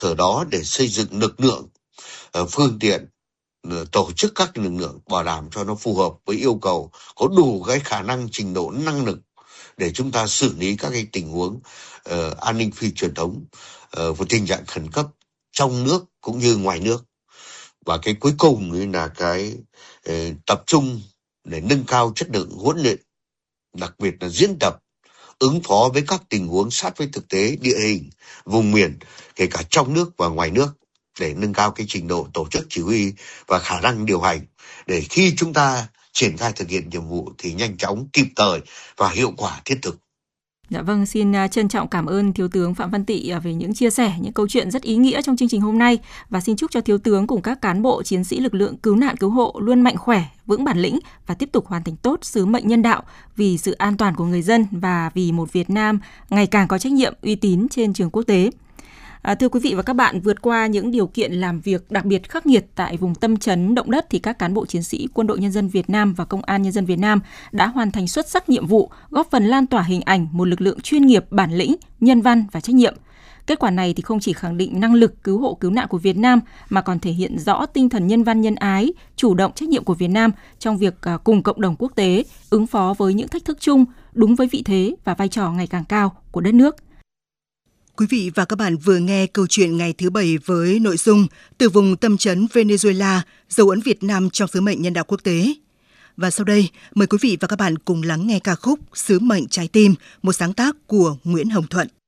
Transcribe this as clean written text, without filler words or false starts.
sở đó để xây dựng lực lượng, phương tiện, tổ chức các lực lượng bảo đảm cho nó phù hợp với yêu cầu, có đủ cái khả năng, trình độ, năng lực để chúng ta xử lý các cái tình huống an ninh phi truyền thống, và tình trạng khẩn cấp trong nước cũng như ngoài nước. Và cái cuối cùng là cái tập trung để nâng cao chất lượng huấn luyện, đặc biệt là diễn tập ứng phó với các tình huống sát với thực tế địa hình vùng miền, kể cả trong nước và ngoài nước, để nâng cao cái trình độ tổ chức chỉ huy và khả năng điều hành, để khi chúng ta triển khai thực hiện nhiệm vụ thì nhanh chóng, kịp thời và hiệu quả thiết thực. Dạ vâng, xin trân trọng cảm ơn Thiếu tướng Phạm Văn Tị về những chia sẻ, những câu chuyện rất ý nghĩa trong chương trình hôm nay, và xin chúc cho Thiếu tướng cùng các cán bộ chiến sĩ lực lượng cứu nạn cứu hộ luôn mạnh khỏe, vững bản lĩnh và tiếp tục hoàn thành tốt sứ mệnh nhân đạo vì sự an toàn của người dân và vì một Việt Nam ngày càng có trách nhiệm, uy tín trên trường quốc tế. Thưa quý vị và các bạn, vượt qua những điều kiện làm việc đặc biệt khắc nghiệt tại vùng tâm chấn động đất thì các cán bộ chiến sĩ Quân đội Nhân dân Việt Nam và Công an Nhân dân Việt Nam đã hoàn thành xuất sắc nhiệm vụ, góp phần lan tỏa hình ảnh một lực lượng chuyên nghiệp, bản lĩnh, nhân văn và trách nhiệm. Kết quả này thì không chỉ khẳng định năng lực cứu hộ cứu nạn của Việt Nam mà còn thể hiện rõ tinh thần nhân văn nhân ái, chủ động trách nhiệm của Việt Nam trong việc cùng cộng đồng quốc tế ứng phó với những thách thức chung, đúng với vị thế và vai trò ngày càng cao của đất nước. Quý vị và các bạn vừa nghe câu chuyện ngày thứ 7 với nội dung từ vùng tâm chấn Venezuela, dấu ấn Việt Nam trong sứ mệnh nhân đạo quốc tế. Và sau đây, mời quý vị và các bạn cùng lắng nghe ca khúc Sứ mệnh trái tim, một sáng tác của Nguyễn Hồng Thuận.